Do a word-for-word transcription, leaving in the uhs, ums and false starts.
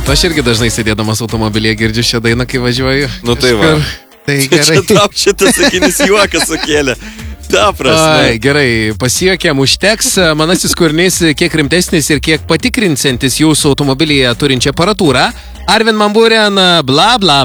Aš irgi dažnai sėdėdamas automobilyje girdžiu šią dainą, kai važiuoju. Nu tai va. Tai gerai. Čia tau šitas sakinis juokas sukėlė. Ta prasme. Ai, gerai, pasijuokėm, užteks. Manasis kūrinys kiek rimtesnis ir kiek patikrinsiantis jūsų automobilyje turinčią aparatūrą. Arvin Mamburen, bla bla.